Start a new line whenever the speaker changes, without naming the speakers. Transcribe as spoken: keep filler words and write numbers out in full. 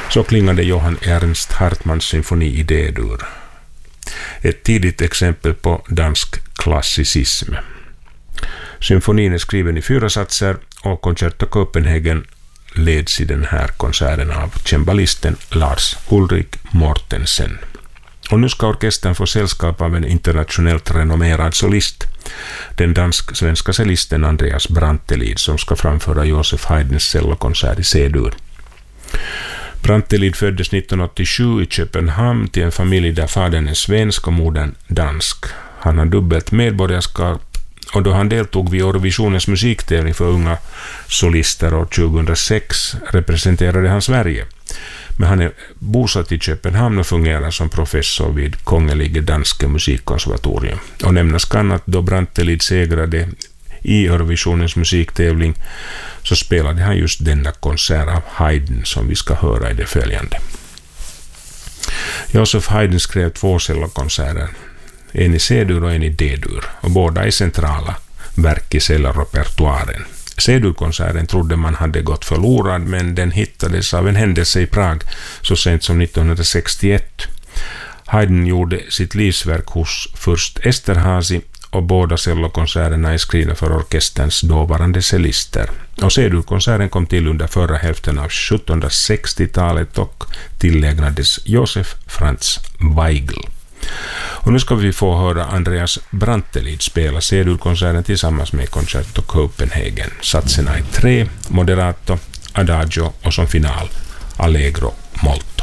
Så klingade Johann Ernst Hartmanns symfoni i D-dur. Ett tidigt exempel på dansk klassicism. Symfonin är skriven i fyra satser och Concerto Copenhagen leds i den här konserten av cembalisten Lars Ulrik Mortensen. Och nu ska orkestern få sällskap av en internationellt renommerad solist, den dansk-svenska cellisten Andreas Brantelid, som ska framföra Joseph Haydns cellokonsert i C-dur. Brantelid föddes nittonhundraåttiosju i Köpenhamn till en familj där fadern är svensk och modern dansk. Han har dubbelt medborgarskap, och då han deltog vid Eurovisionens musiktävling för unga solister år tjugohundrasex representerade han Sverige. Men han är bosatt i Köpenhamn och fungerar som professor vid Kongelige Danske Musikkonservatorium. Och nämnas kan att då Brantelid segrade i Eurovisionens musiktävling så spelade han just denna konsert av Haydn som vi ska höra i det följande. Joseph Haydn skrev två cellokonserter, en i C-dur och en i D-dur, och båda är centrala verk i cellorepertoaren. C-dur-konserten trodde man hade gått förlorad, men den hittades av en händelse i Prag så sent som nittonhundrasextioett. Haydn gjorde sitt livsverk hos först Esterhazy, och båda cellokonserterna är skrivna för orkesterns dåvarande cellister. Och C-dur-konserten kom till under förra hälften av sjuttonhundrasextiotalet och tillägnades Josef Franz Weigl. Och nu ska vi få höra Andreas Brantelid spela C-dur-konserten tillsammans med Concerto Copenhagen. Satserna är tre, moderato, adagio och som final Allegro molto.